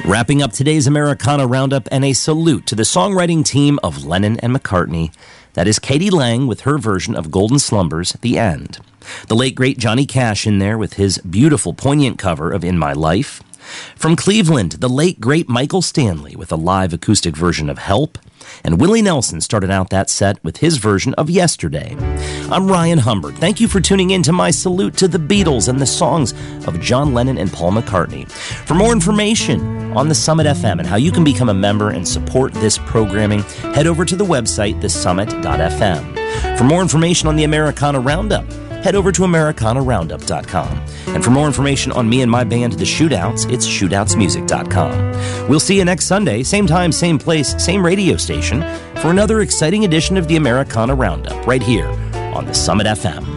Wrapping up today's Americana Roundup, and a salute to the songwriting team of Lennon and McCartney. That is Katie Lang with her version of Golden Slumbers, The End. The late, great Johnny Cash in there with his beautiful, poignant cover of In My Life. From Cleveland, the late, great Michael Stanley with a live acoustic version of Help. And Willie Nelson started out that set with his version of Yesterday. I'm Ryan Humbert. Thank you for tuning in to my salute to the Beatles and the songs of John Lennon and Paul McCartney. For more information on the Summit FM and how you can become a member and support this programming, head over to the website, thesummit.fm. For more information on the Americana Roundup, head over to AmericanaRoundup.com. And for more information on me and my band, The Shootouts, it's ShootoutsMusic.com. We'll see you next Sunday, same time, same place, same radio station, for another exciting edition of the Americana Roundup, right here on the Summit FM.